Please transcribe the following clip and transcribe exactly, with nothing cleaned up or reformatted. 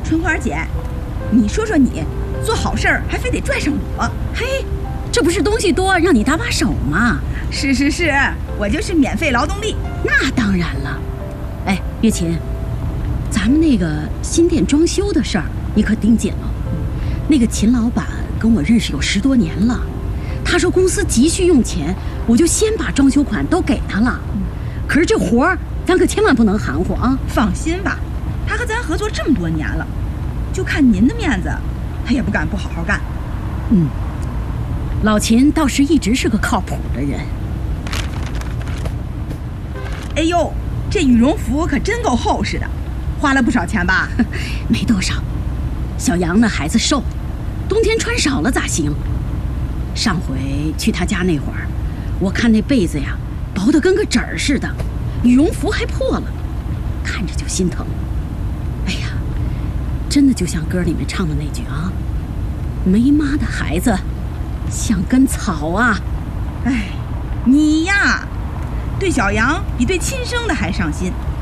春花姐，你说说你，做好事儿还非得拽上我？ 嘿，这不是东西多让你搭把手吗？ 是是是，我就是免费劳动力。 那当然了。哎，月琴，咱们那个新店装修的事儿你可盯紧了。那个秦老板跟我认识有十多年了，他说公司急需用钱，我就先把装修款都给他了。可是这活儿咱可千万不能含糊啊！ 放心吧，他和咱合作这么多年了，就看您的面子，他也不敢不好好干。 嗯，老秦倒是一直是个靠谱的人。 哎呦，这羽绒服可真够厚实的，花了不少钱吧？ 没多少。小杨那孩子瘦，冬天穿少了咋行？上回去他家那会儿，我看那被子呀，薄得跟个纸儿似的，羽绒服还破了，看着就心疼。哎呀，真的就像歌里面唱的那句啊，没妈的孩子像根草啊。 哎，你呀，对小杨比对亲生的还上心。